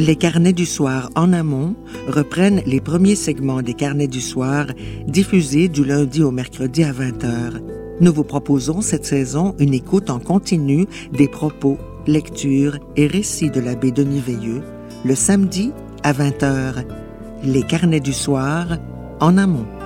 Les carnets du soir en amont reprennent les premiers segments des carnets du soir diffusés du lundi au mercredi à 20h. Nous vous proposons cette saison une écoute en continu des propos, lectures et récits de l'abbé Denis Veilleux le samedi à 20h. Les carnets du soir en amont.